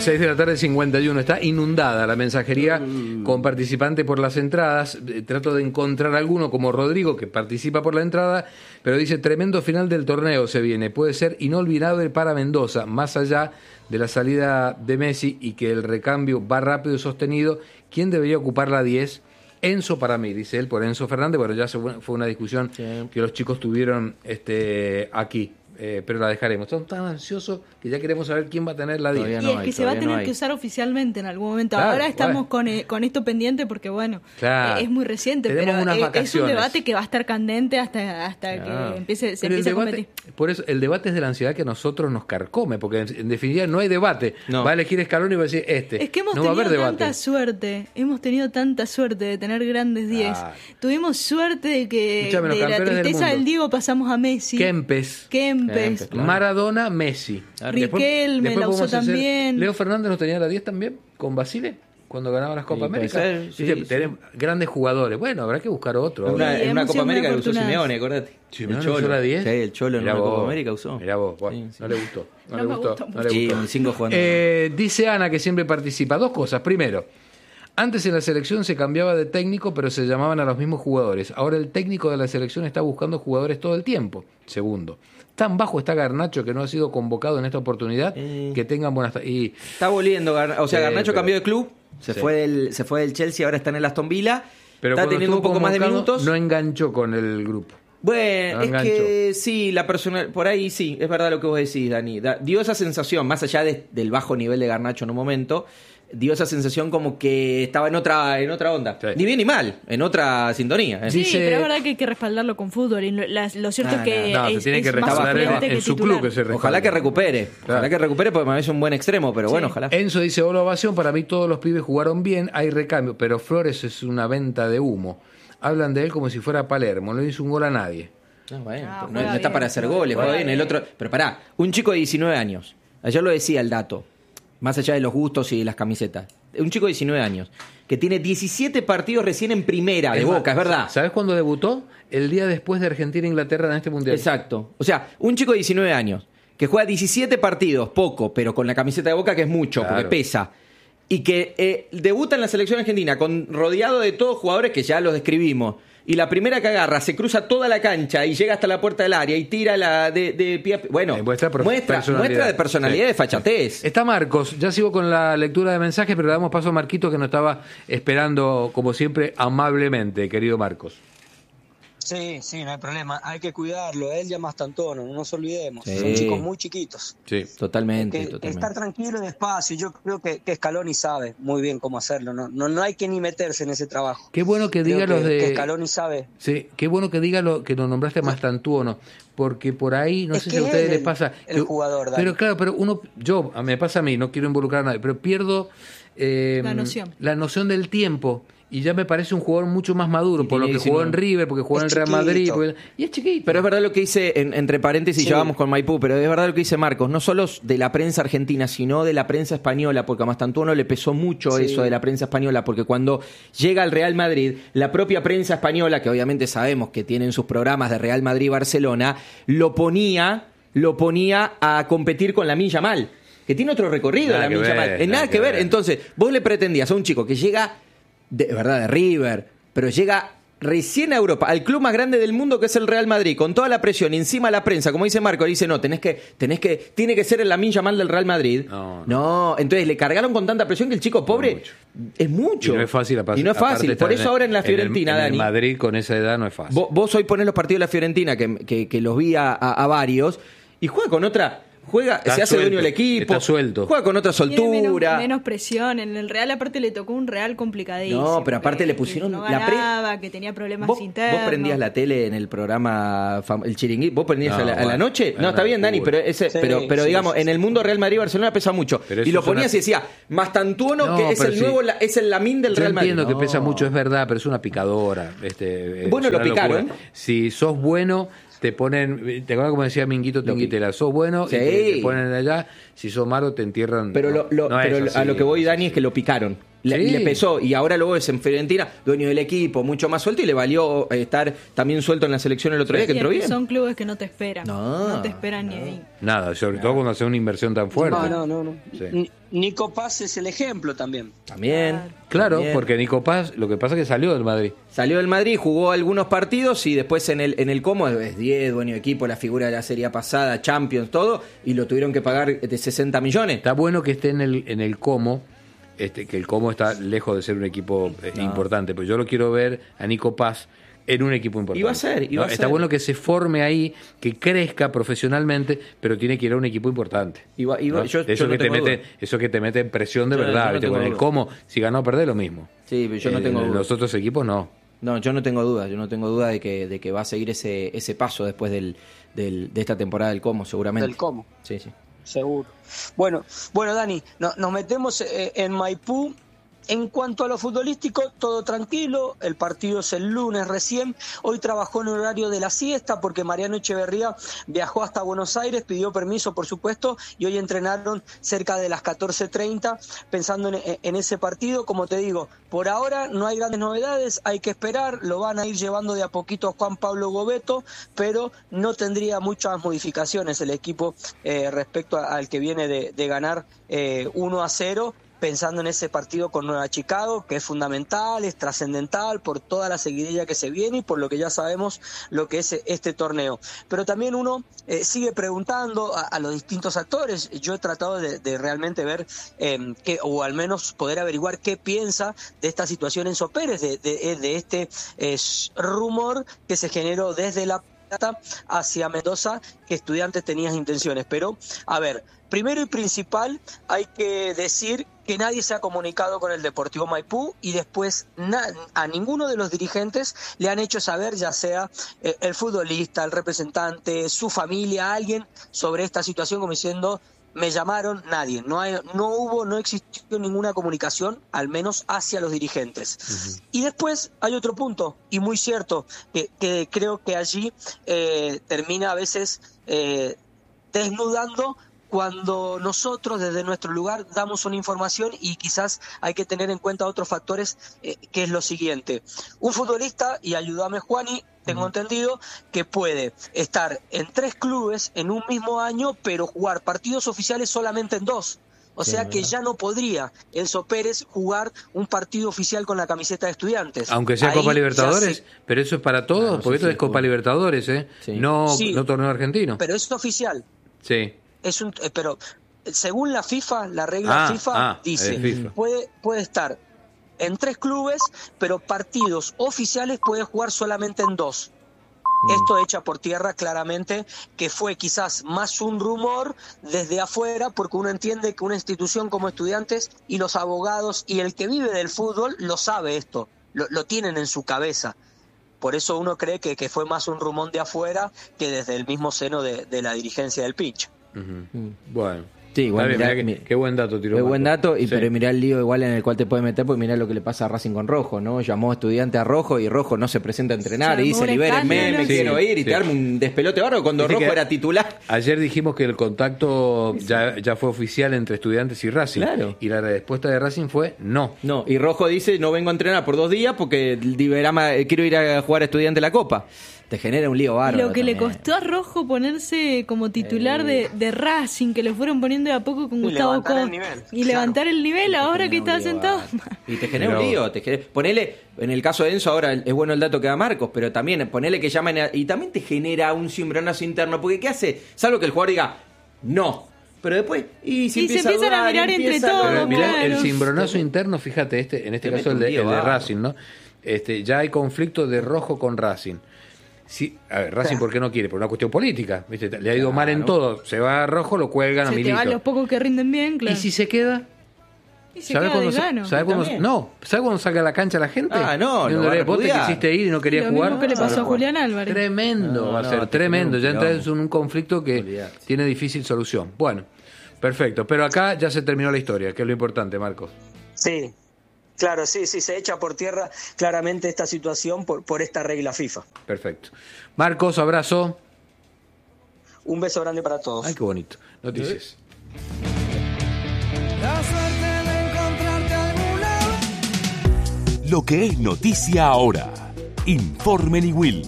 6 de la tarde, 51. Está inundada la mensajería con participantes por las entradas. Trato de encontrar alguno como Rodrigo, que participa por la entrada, pero dice: tremendo final del torneo se viene. Puede ser inolvidable para Mendoza, más allá de la salida de Messi y que el recambio va rápido y sostenido. ¿Quién debería ocupar la 10? Enzo para mí, dice él, por Enzo Fernández. Bueno, ya fue una discusión que los chicos tuvieron aquí. Pero la dejaremos. Estamos tan ansiosos que ya queremos saber quién va a tener la 10. Y es que se va a tener que usar oficialmente en algún momento. Claro, ahora estamos con esto pendiente porque, bueno, es muy reciente. Tenemos pero unas vacaciones. Es un debate que va a estar candente hasta que empiece a competir. Por eso, el debate es de la ansiedad que a nosotros nos carcome, porque en definitiva no hay debate. No. Va a elegir Scaloni y va a decir Es que hemos tenido tanta suerte de tener grandes 10. Tuvimos suerte de que de la tristeza del Diego pasamos a Messi. Kempes. Claro. Maradona, Messi. Riquelme la usó también. Leo Fernández nos tenía la 10 también, con Basile, cuando ganaba las Copa América. Tenemos grandes jugadores. Bueno, habrá que buscar otro. En una Copa América que usó Simeone, acordate. ¿Simeone usó la 10? Sí, el Cholo en una Copa América usó. Mirá vos, no le gustó. No le gustó. Sí, un 5 jugando. Dice Ana, que siempre participa. Dos cosas. Primero, antes en la selección se cambiaba de técnico, pero se llamaban a los mismos jugadores. Ahora el técnico de la selección está buscando jugadores todo el tiempo. Segundo, tan bajo está Garnacho que no ha sido convocado en esta oportunidad, que tengan buenas... Está volviendo, Garnacho cambió de club, se fue del Chelsea, ahora está en el Aston Villa, pero está teniendo un poco más de minutos. No enganchó con el grupo. Bueno, es que sí, por ahí sí, es verdad lo que vos decís, Dani. Dio esa sensación, más allá del bajo nivel de Garnacho en un momento, dio esa sensación como que estaba en otra onda. Sí. Ni bien ni mal, en otra sintonía. Sí, pero es verdad que hay que respaldarlo con fútbol. Y lo cierto es que se tiene que respaldar en su club. Que se ojalá que recupere. Claro. Ojalá que recupere porque me parece un buen extremo, pero bueno, ojalá. Enzo dice: hola, ovación, para mí todos los pibes jugaron bien, hay recambio, pero Flores es una venta de humo. Hablan de él como si fuera Palermo, no le hizo un gol a nadie. No está para hacer goles, juega bien. El otro, pero pará, un chico de 19 años, ayer lo decía el dato, más allá de los gustos y las camisetas, un chico de 19 años, que tiene 17 partidos recién en primera de Boca, es verdad. ¿Sabes cuándo debutó? El día después de Argentina-Inglaterra en este Mundial. Exacto. O sea, un chico de 19 años, que juega 17 partidos, poco, pero con la camiseta de Boca que es mucho, porque pesa, y que debuta en la selección argentina rodeado de todos jugadores que ya los describimos, y la primera que agarra se cruza toda la cancha y llega hasta la puerta del área y tira la de pie. Bueno, muestra de personalidad, de fachatez. Está Marcos, ya sigo con la lectura de mensajes, pero le damos paso a Marquito, que nos estaba esperando, como siempre, amablemente, querido Marcos. Sí, no hay problema. Hay que cuidarlo. Él ya más tantono, no nos olvidemos. Son chicos muy chiquitos. Sí, totalmente. Estar tranquilo y despacio. Yo creo que Scaloni sabe muy bien cómo hacerlo. No hay que ni meterse en ese trabajo. Qué bueno que diga los de... Que Scaloni sabe. Sí, qué bueno que diga lo que nos nombraste más tantuono. Porque por ahí, no sé si a ustedes les pasa... El jugador, Dani. Pero claro, me pasa a mí, no quiero involucrar a nadie, pero pierdo la noción del tiempo. Y ya me parece un jugador mucho más maduro, por lo que jugó en River, porque jugó en el Real Madrid. Y es chiquito. Pero es verdad lo que dice, entre paréntesis, ya vamos con Maipú, pero es verdad lo que dice Marcos, no solo de la prensa argentina, sino de la prensa española, porque a Mastantuono le pesó mucho eso de la prensa española, porque cuando llega al Real Madrid, la propia prensa española, que obviamente sabemos que tienen sus programas de Real Madrid y Barcelona, lo ponía a competir con Lamine Yamal, que tiene otro recorrido, Lamine Yamal. Nada que ver. Entonces, vos le pretendías a un chico que llega... de River, pero llega recién a Europa, al club más grande del mundo, que es el Real Madrid, con toda la presión, y encima la prensa, como dice Marco, dice, no, tiene que ser el Lamine Yamal del Real Madrid. No, entonces le cargaron con tanta presión que el chico pobre es mucho. Y no es fácil. Por eso ahora en la Fiorentina, en Dani. En Madrid con esa edad no es fácil. Vos hoy ponés los partidos de la Fiorentina, que los vi a varios, y juega con otra... se hace dueño del equipo, está suelto, juega con otra soltura, menos presión. En el Real aparte le tocó un Real complicadísimo. No, pero aparte le pusieron no ganaba, que tenía problemas internos. Vos prendías la tele en el programa El Chiringuito, vos prendías a la noche. No, está bien, Dani, pero digamos, en el mundo Real Madrid Barcelona pesa mucho. Y lo ponías y decía, Mastantuono, que es el nuevo, es el Lamine del Real Madrid. Yo entiendo que pesa mucho, es verdad, pero es una picadora. Bueno, lo picaron. Si sos bueno, te ponen, te acuerdas como decía Minguito Tinguitela, sos bueno y te ponen allá, si sos malo te entierran. Pero a lo que voy, Dani, es que lo picaron. le pesó, y ahora luego es en Fiorentina, dueño del equipo, mucho más suelto, y le valió estar también suelto en la selección el otro día, que entró bien. Son clubes que no te esperan. No te esperan ni ahí. Nada, sobre todo cuando hace una inversión tan fuerte. No. Sí. Nico Paz es el ejemplo también. Claro, porque Nico Paz, lo que pasa es que salió del Madrid. Salió del Madrid, jugó algunos partidos y después en el Como es 10, dueño de equipo, la figura de la serie pasada, Champions, todo, y lo tuvieron que pagar de 60 millones. Está bueno que esté en el Como, que el Como está lejos de ser un equipo importante, pero yo lo quiero ver a Nico Paz en un equipo importante. Iba a ser. Está bueno que se forme ahí, que crezca profesionalmente, pero tiene que ir a un equipo importante. ¿No? Yo eso que te mete en presión de verdad. ¿Viste? Con el Como, si ganó o perdés, lo mismo. Sí, pero yo no tengo duda. Los otros equipos no. No, yo no tengo duda. Yo no tengo duda de que va a seguir ese paso después de esta temporada del Como, seguramente. Del Como. Sí. Seguro. Bueno, Dani, nos metemos en Maipú. En cuanto a lo futbolístico, todo tranquilo, el partido es el lunes recién, hoy trabajó en horario de la siesta porque Mariano Echeverría viajó hasta Buenos Aires, pidió permiso por supuesto, y hoy entrenaron cerca de las 14:30 pensando en ese partido. Como te digo, por ahora no hay grandes novedades, hay que esperar, lo van a ir llevando de a poquito a Juan Pablo Gobeto, pero no tendría muchas modificaciones el equipo respecto al que viene de ganar 1-0. Pensando en ese partido con Nueva Chicago, que es fundamental, es trascendental por toda la seguidilla que se viene y por lo que ya sabemos lo que es este torneo. Pero también uno sigue preguntando a los distintos actores. Yo he tratado de realmente ver o al menos poder averiguar qué piensa de esta situación Enzo Pérez, de este rumor que se generó desde La Plata hacia Mendoza, que Estudiantes tenía intenciones. Pero, a ver, primero y principal hay que decir que nadie se ha comunicado con el Deportivo Maipú y después a ninguno de los dirigentes le han hecho saber, ya sea el futbolista, el representante, su familia, alguien sobre esta situación, como diciendo, me llamaron, nadie. No existió ninguna comunicación, al menos hacia los dirigentes. Uh-huh. Y después hay otro punto, y muy cierto, que creo que allí termina a veces desnudando cuando nosotros desde nuestro lugar damos una información, y quizás hay que tener en cuenta otros factores, que es lo siguiente. Un futbolista, y ayúdame Juani, tengo entendido que puede estar en 3 clubes en un mismo año, pero jugar partidos oficiales solamente en 2. O sea que ya no podría Enzo Pérez jugar un partido oficial con la camiseta de Estudiantes. Aunque sea Copa Libertadores, pero eso es para todos, porque esto es Copa Libertadores, no torneo argentino. Pero es oficial. Sí. Pero según la FIFA, la regla FIFA dice, FIFA. Puede estar en 3 clubes, pero partidos oficiales puede jugar solamente en 2. Esto echa por tierra claramente que fue quizás más un rumor desde afuera, porque uno entiende que una institución como Estudiantes y los abogados y el que vive del fútbol lo sabe esto, lo tienen en su cabeza. Por eso uno cree que fue más un rumor de afuera que desde el mismo seno de la dirigencia del Pincho. Uh-huh. Bueno. Sí, igual qué buen dato tiró. Qué buen dato, pero mirá el lío igual en el cual te puedes meter, porque mirá lo que le pasa a Racing con Rojo, ¿no? Llamó a Estudiante a Rojo y Rojo no se presenta a entrenar y dice, libérenme, me quiero ir, y te arma un despelote bárbaro cuando Rojo era titular. Ayer dijimos que el contacto ya fue oficial entre Estudiantes y Racing. Claro. Y la respuesta de Racing fue no. No, y Rojo dice, no vengo a entrenar por 2 días porque quiero ir a jugar a Estudiante la Copa. Te genera un lío bárbaro. Lo que también le costó a Rojo ponerse como titular de Racing, que le fueron poniendo de a poco con Gustavo Costa. Y levantar el nivel ahora que está sentado. Y te genera un lío. Ponele, en el caso de Enzo, ahora es bueno el dato que da Marcos, pero también ponele que llamen y también te genera un cimbronazo interno, porque ¿qué hace? Salvo que el jugador diga no. Pero después, se empiezan a mirar entre todos. Mirá, el cimbronazo interno, fíjate, en este caso el de Racing, ¿no? Ya hay conflicto de Rojo con Racing. Sí, a ver, Racing, ¿por qué no quiere? Por una cuestión política, ¿viste? Le ha ido mal en todo. Se va a Rojo, lo cuelgan a Milito. Se te van los pocos que rinden bien, claro. ¿Y si se queda? ¿Sabe cuándo saca a la cancha la gente? No. Vos te quisiste ir y no querías jugar. Lo mismo que le pasó a Julián Álvarez. Tremendo, va a ser tremendo. Ya entras en un conflicto que tiene difícil solución. Bueno, perfecto. Pero acá ya se terminó la historia, que es lo importante, Marcos. Sí. Claro, sí, se echa por tierra claramente esta situación por esta regla FIFA. Perfecto. Marcos, abrazo. Un beso grande para todos. Ay, qué bonito. Noticias. La suerte de encontrarte alguna vez. Lo que es noticia ahora. Informe Niwil.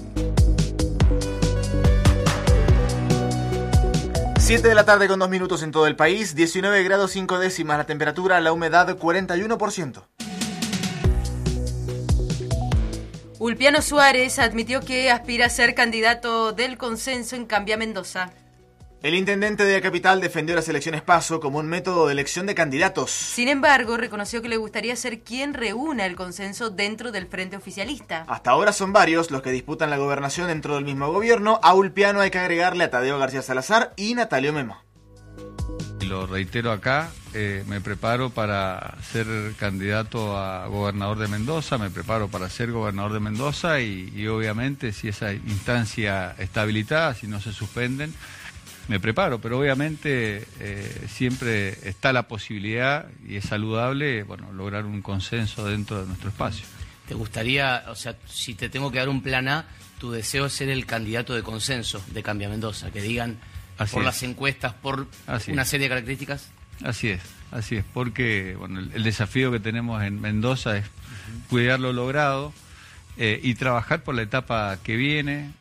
7 de la tarde con 2 minutos en todo el país, 19 grados 5 décimas la temperatura, la humedad 41%. Ulpiano Suárez admitió que aspira a ser candidato del consenso en Cambia Mendoza. El intendente de la capital defendió las elecciones PASO como un método de elección de candidatos. Sin embargo, reconoció que le gustaría ser quien reúna el consenso dentro del frente oficialista. Hasta ahora son varios los que disputan la gobernación dentro del mismo gobierno. A Ulpiano hay que agregarle a Tadeo García Salazar y Natalio Mema. Lo reitero acá, me preparo para ser candidato a gobernador de Mendoza, me preparo para ser gobernador de Mendoza y obviamente si esa instancia está habilitada, si no se suspenden, me preparo, pero obviamente siempre está la posibilidad y es saludable, lograr un consenso dentro de nuestro espacio. ¿Te gustaría, si te tengo que dar un plan A, tu deseo es ser el candidato de consenso de Cambia Mendoza, que digan las encuestas, por una serie de características? Así es, porque el desafío que tenemos en Mendoza es cuidar lo logrado y trabajar por la etapa que viene.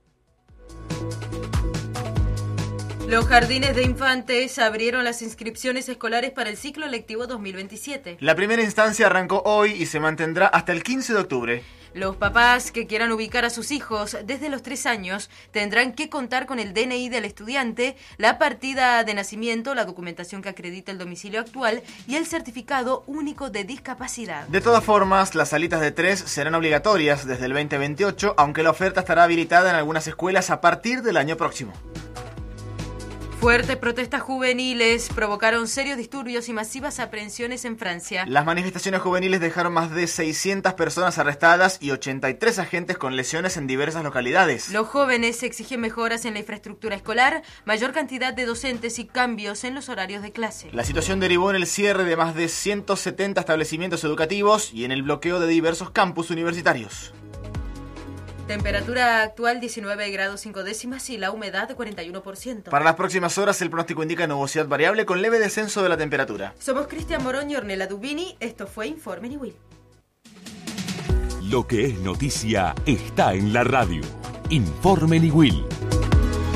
Los jardines de infantes abrieron las inscripciones escolares para el ciclo lectivo 2027. La primera instancia arrancó hoy y se mantendrá hasta el 15 de octubre. Los papás que quieran ubicar a sus hijos desde los 3 años tendrán que contar con el DNI del estudiante, la partida de nacimiento, la documentación que acredita el domicilio actual y el certificado único de discapacidad. De todas formas, las salitas de 3 serán obligatorias desde el 2028, aunque la oferta estará habilitada en algunas escuelas a partir del año próximo. Fuertes protestas juveniles provocaron serios disturbios y masivas aprehensiones en Francia. Las manifestaciones juveniles dejaron más de 600 personas arrestadas y 83 agentes con lesiones en diversas localidades. Los jóvenes exigen mejoras en la infraestructura escolar, mayor cantidad de docentes y cambios en los horarios de clase. La situación derivó en el cierre de más de 170 establecimientos educativos y en el bloqueo de diversos campus universitarios. Temperatura actual 19 grados 5 décimas y la humedad 41%. Para las próximas horas el pronóstico indica nubosidad variable con leve descenso de la temperatura. Somos Cristian Morón y Ornella Dubini. Esto fue Informe Niwil. Lo que es noticia está en la radio. Informe Niwil.